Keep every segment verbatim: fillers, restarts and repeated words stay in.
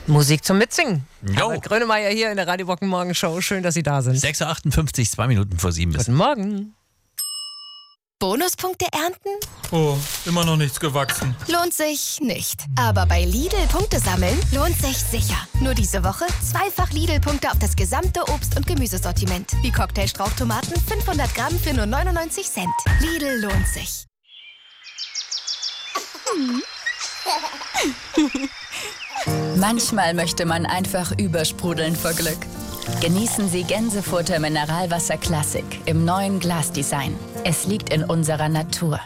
Musik zum Mitsingen. Jo. Albert Grönemeyer hier in der Radio Brocken Morgenshow. Schön, dass Sie da sind. sechs Uhr achtundfünfzig, zwei Minuten vor sieben ist. Guten Morgen. Bonuspunkte ernten? Oh, immer noch nichts gewachsen. Lohnt sich nicht. Aber bei Lidl Punkte sammeln lohnt sich sicher. Nur diese Woche zweifach Lidl-Punkte auf das gesamte Obst- und Gemüsesortiment. Wie Cocktailstrauchtomaten fünfhundert Gramm für nur neunundneunzig Cent. Lidl lohnt sich. Manchmal möchte man einfach übersprudeln vor Glück. Genießen Sie Gänsefutter Mineralwasser Classic im neuen Glasdesign. Es liegt in unserer Natur.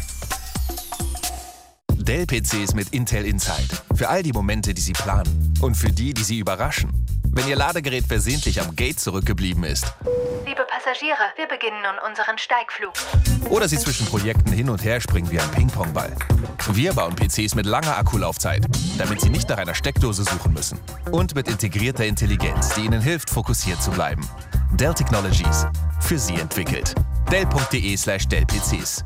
Dell-P Cs mit Intel Inside. Für all die Momente, die Sie planen. Und für die, die Sie überraschen. Wenn Ihr Ladegerät versehentlich am Gate zurückgeblieben ist. Liebe Passagiere, wir beginnen nun unseren Steigflug. Oder Sie zwischen Projekten hin und her springen wie ein Ping-Pong-Ball. Wir bauen P Cs mit langer Akkulaufzeit, damit Sie nicht nach einer Steckdose suchen müssen. Und mit integrierter Intelligenz, die Ihnen hilft, fokussiert zu bleiben. Dell Technologies. Für Sie entwickelt. Dell.de slash Dell-PCs.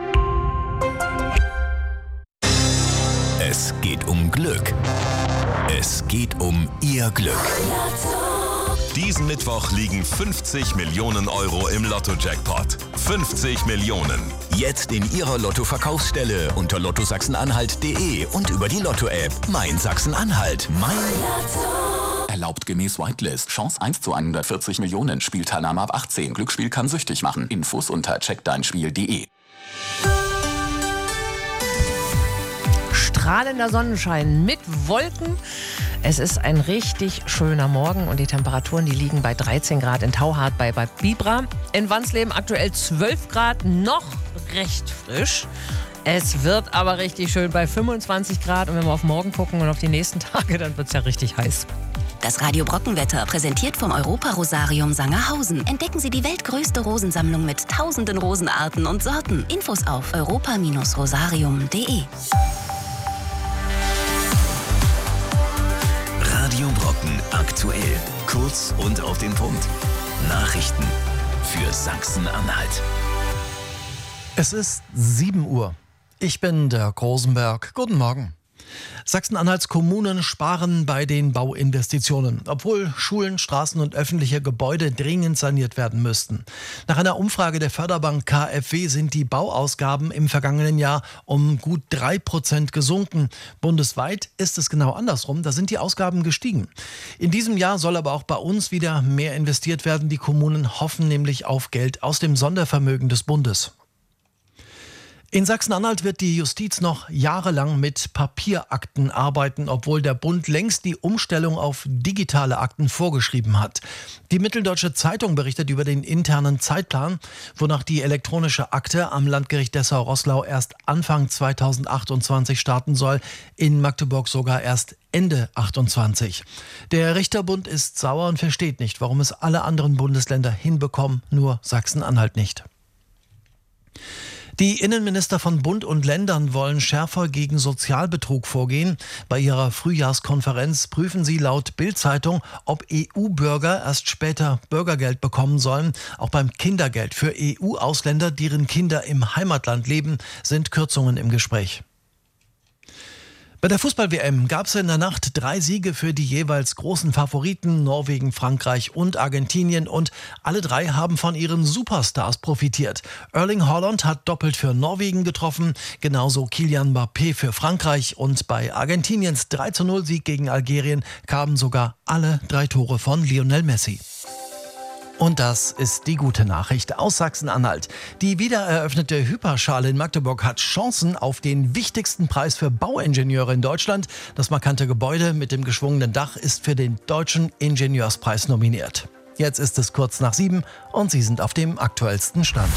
Es geht um Glück. Es geht um Ihr Glück. Diesen Mittwoch liegen fünfzig Millionen Euro im Lotto-Jackpot. fünfzig Millionen. Jetzt in Ihrer Lotto-Verkaufsstelle unter lotto sachsen-anhalt punkt de und über die Lotto-App. Mein Sachsen-Anhalt. Mein Lotto. Erlaubt gemäß Whitelist. Chance eins zu hundertvierzig Millionen. Spielteilnahme ab achtzehn. Glücksspiel kann süchtig machen. Infos unter check dein spiel punkt de. Strahlender Sonnenschein mit Wolken. Es ist ein richtig schöner Morgen und die Temperaturen, die liegen bei dreizehn Grad in Tauhart bei Bad Bibra. In Wansleben aktuell zwölf Grad, noch recht frisch. Es wird aber richtig schön bei fünfundzwanzig Grad und wenn wir auf morgen gucken und auf die nächsten Tage, dann wird es ja richtig heiß. Das Radio Brockenwetter, präsentiert vom Europa-Rosarium Sangerhausen. Entdecken Sie die weltgrößte Rosensammlung mit tausenden Rosenarten und Sorten. Infos auf europa Bindestrich rosarium punkt de. Radio Brocken aktuell. Kurz und auf den Punkt. Nachrichten für Sachsen-Anhalt. Es ist sieben Uhr. Ich bin der Grosenberg. Guten Morgen. Sachsen-Anhalts Kommunen sparen bei den Bauinvestitionen, obwohl Schulen, Straßen und öffentliche Gebäude dringend saniert werden müssten. Nach einer Umfrage der Förderbank K f W sind die Bauausgaben im vergangenen Jahr um gut drei Prozent gesunken. Bundesweit ist es genau andersrum, da sind die Ausgaben gestiegen. In diesem Jahr soll aber auch bei uns wieder mehr investiert werden. Die Kommunen hoffen nämlich auf Geld aus dem Sondervermögen des Bundes. In Sachsen-Anhalt wird die Justiz noch jahrelang mit Papierakten arbeiten, obwohl der Bund längst die Umstellung auf digitale Akten vorgeschrieben hat. Die Mitteldeutsche Zeitung berichtet über den internen Zeitplan, wonach die elektronische Akte am Landgericht Dessau-Roßlau erst Anfang zweitausendachtundzwanzig starten soll, in Magdeburg sogar erst Ende achtundzwanzig. Der Richterbund ist sauer und versteht nicht, warum es alle anderen Bundesländer hinbekommen, nur Sachsen-Anhalt nicht. Die Innenminister von Bund und Ländern wollen schärfer gegen Sozialbetrug vorgehen. Bei ihrer Frühjahrskonferenz prüfen sie laut Bild-Zeitung, ob E U-Bürger erst später Bürgergeld bekommen sollen. Auch beim Kindergeld für E U-Ausländer, deren Kinder im Heimatland leben, sind Kürzungen im Gespräch. Bei der Fußball-W M gab es in der Nacht drei Siege für die jeweils großen Favoriten Norwegen, Frankreich und Argentinien und alle drei haben von ihren Superstars profitiert. Erling Haaland hat doppelt für Norwegen getroffen, genauso Kylian Mbappé für Frankreich und bei Argentiniens drei zu null Sieg gegen Algerien kamen sogar alle drei Tore von Lionel Messi. Und das ist die gute Nachricht aus Sachsen-Anhalt. Die wiedereröffnete Hyperschale in Magdeburg hat Chancen auf den wichtigsten Preis für Bauingenieure in Deutschland. Das markante Gebäude mit dem geschwungenen Dach ist für den Deutschen Ingenieurspreis nominiert. Jetzt ist es kurz nach sieben und Sie sind auf dem aktuellsten Stand.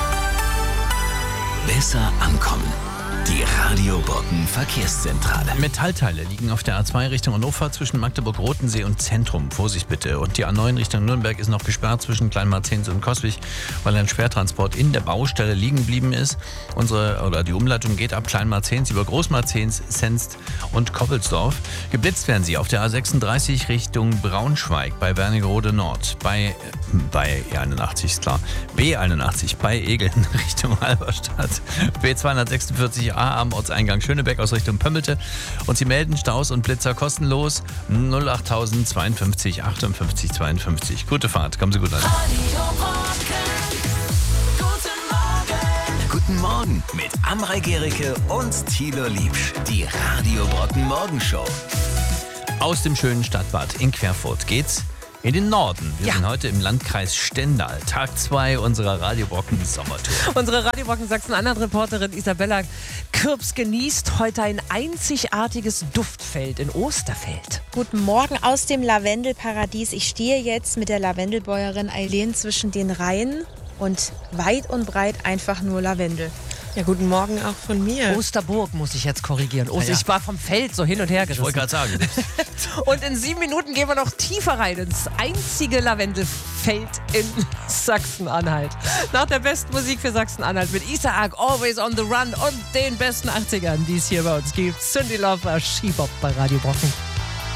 Besser ankommen. Die Radio Brocken Verkehrszentrale. Metallteile liegen auf der A zwei Richtung Hannover zwischen Magdeburg-Rotensee und Zentrum. Vorsicht bitte. Und die A neun Richtung Nürnberg ist noch gesperrt zwischen Kleinmarzens und Coswig, weil ein Schwertransport in der Baustelle liegen geblieben ist. Unsere, oder die Umleitung geht ab Kleinmarzens über Großmarzens, Senst und Koppelsdorf. Geblitzt werden sie auf der A sechsunddreißig Richtung Braunschweig bei Wernigerode Nord. Bei, bei E einundachtzig ist klar. B einundachtzig bei Egeln Richtung Halberstadt. B zweihundertsechsundvierzig vierundvierzig a am Ortseingang Schönebeck aus Richtung Pömmelte. Und Sie melden Staus und Blitzer kostenlos null acht zweiundfünfzig achtundfünfzig zweiundfünfzig. Gute Fahrt, kommen Sie gut an. Guten Morgen mit Amrei Gericke und Thilo Liebsch. Die Radio Brocken Morgenshow. Aus dem schönen Stadtbad in Querfurt geht's in den Norden. Wir Ja. sind heute im Landkreis Stendal. Tag zwei unserer Radio Brocken Sommertour. Unsere Radio Brocken Sachsen-Anhalt-Reporterin Isabella Kürps genießt heute ein einzigartiges Duftfeld in Osterfeld. Guten Morgen aus dem Lavendelparadies. Ich stehe jetzt mit der Lavendelbäuerin Eileen zwischen den Reihen und weit und breit einfach nur Lavendel. Ja, guten Morgen auch von mir. Osterburg muss ich jetzt korrigieren. Oster, Ja, ja. Ich war vom Feld so hin und her Ich gerissen. wollte gerade sagen. Und in sieben Minuten gehen wir noch tiefer rein ins einzige Lavendelfeld in Sachsen-Anhalt. Nach der besten Musik für Sachsen-Anhalt mit Isaac, Always on the Run und den besten achtzigern, die es hier bei uns gibt. Cindy Lauper, Skibop bei Radio Brocken.